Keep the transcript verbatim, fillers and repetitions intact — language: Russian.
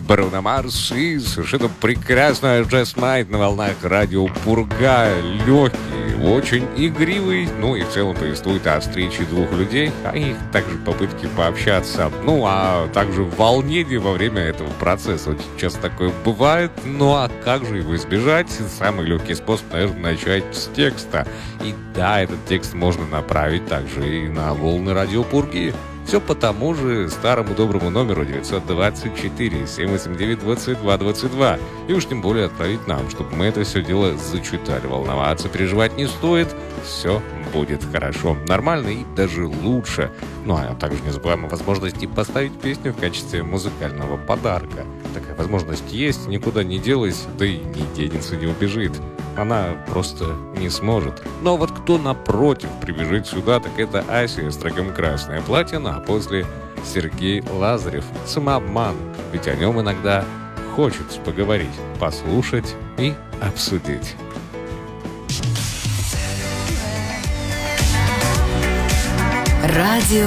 Бруно Марс и совершенно прекрасная Just Night на волнах радио Пурга. Легкий, очень игривый, ну и в целом повествует о встрече двух людей, а их также попытки пообщаться. Ну, а также волнение во время этого процесса. Очень часто такое бывает, ну а как же его избежать? Самый легкий способ, наверное, начать с текста. И да, этот текст можно направить также и на волны радио Пурги. Все по тому же старому доброму номеру девятьсот двадцать четыре семь восемь девять двадцать два двадцать два. И уж тем более отправить нам, чтобы мы это все дело зачитали. Волноваться, переживать не стоит. Все будет хорошо. Нормально и даже лучше. Ну а также не забываем о возможности поставить песню в качестве музыкального подарка. Такая возможность есть, никуда не делась, да и не денется, не убежит. Она просто не сможет. Но вот кто напротив прибежит сюда, так это Ася с треком «Красное платье», а после Сергей Лазарев «Самообман». Ведь о нем иногда хочется поговорить, послушать и обсудить. Радио